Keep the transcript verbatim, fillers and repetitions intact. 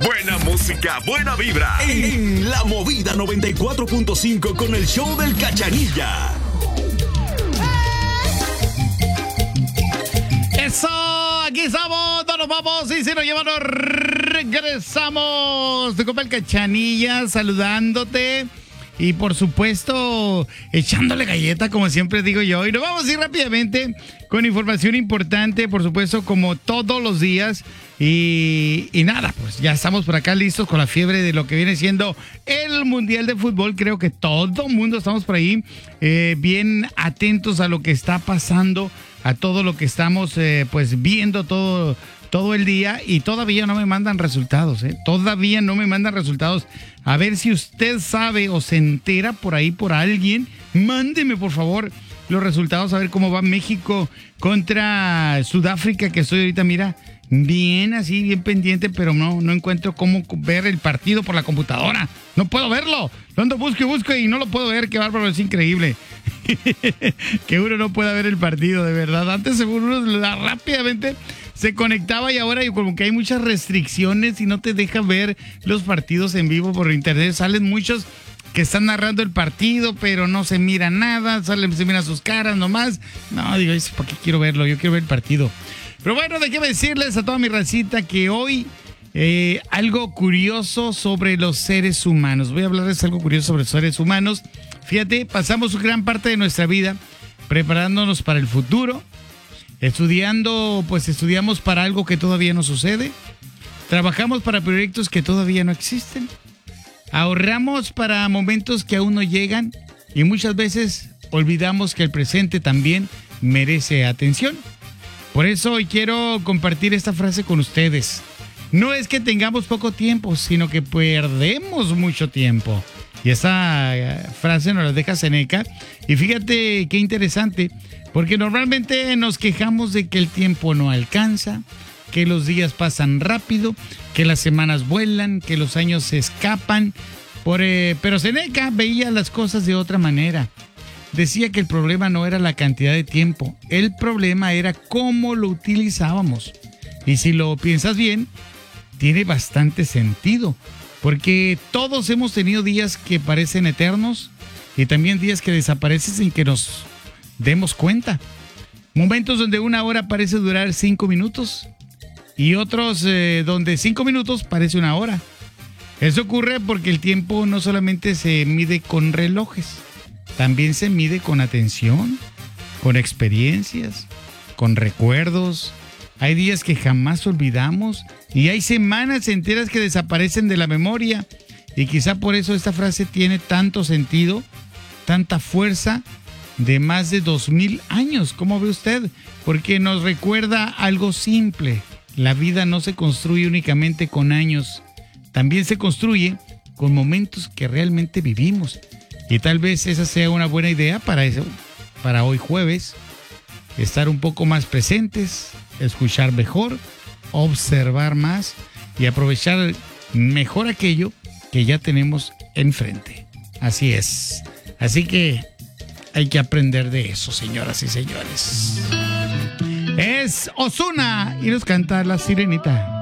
Buena música, buena vibra. En La Movida noventa y cuatro punto cinco con el show del Cachanilla. Eso, aquí estamos, no nos vamos y si nos llevan, nos regresamos. Te compra el Cachanilla saludándote. Y por supuesto, echándole galleta, como siempre digo yo. Y nos vamos a ir rápidamente con información importante, por supuesto, como todos los días. Y, y nada, pues ya estamos por acá listos con la fiebre de lo que viene siendo el Mundial de Fútbol. Creo que todo el mundo estamos por ahí eh, bien atentos a lo que está pasando, a todo lo que estamos eh, pues viendo todo todo el día, y todavía no me mandan resultados, ¿eh? Todavía no me mandan resultados. A ver si usted sabe o se entera por ahí por alguien, mándeme por favor los resultados, a ver cómo va México contra Sudáfrica, que estoy ahorita, mira, bien así, bien pendiente, pero no, no encuentro cómo ver el partido por la computadora. No puedo verlo. Lo ando busco y busco y no lo puedo ver. Qué bárbaro, es increíble. Que uno no pueda ver el partido, de verdad. Antes seguro uno rápidamente se conectaba y ahora como que hay muchas restricciones y no te deja ver los partidos en vivo por internet. Salen muchos que están narrando el partido, pero no se mira nada, salen, se miran sus caras nomás. No, digo, ¿para qué quiero verlo? Yo quiero ver el partido. Pero bueno, déjeme decirles a toda mi racita que hoy eh, algo curioso sobre los seres humanos. Voy a hablarles algo curioso sobre los seres humanos. Fíjate, pasamos gran parte de nuestra vida preparándonos para el futuro, estudiando, pues estudiamos para algo que todavía no sucede, trabajamos para proyectos que todavía no existen, ahorramos para momentos que aún no llegan y muchas veces olvidamos que el presente también merece atención. Por eso hoy quiero compartir esta frase con ustedes. No es que tengamos poco tiempo, sino que perdemos mucho tiempo. Y esa frase nos la deja Seneca. Y fíjate qué interesante, porque normalmente nos quejamos de que el tiempo no alcanza, que los días pasan rápido, que las semanas vuelan, que los años se escapan. Por, eh, pero Seneca veía las cosas de otra manera. Decía que el problema no era la cantidad de tiempo, el problema era cómo lo utilizábamos. Y si lo piensas bien, tiene bastante sentido, porque todos hemos tenido días que parecen eternos y también días que desaparecen sin que nos demos cuenta. Momentos donde una hora parece durar cinco minutos y otros eh, donde cinco minutos parece una hora. Eso ocurre porque el tiempo no solamente se mide con relojes, también se mide con atención, con experiencias, con recuerdos. Hay días que jamás olvidamos y hay semanas enteras que desaparecen de la memoria. Y quizá por eso esta frase tiene tanto sentido, tanta fuerza de más de dos mil años. ¿Cómo ve usted? Porque nos recuerda algo simple. La vida no se construye únicamente con años, también se construye con momentos que realmente vivimos. Y tal vez esa sea una buena idea para eso, para hoy jueves, estar un poco más presentes, escuchar mejor, observar más y aprovechar mejor aquello que ya tenemos enfrente. Así es. Así que hay que aprender de eso, señoras y señores. Es Ozuna y nos canta La Sirenita.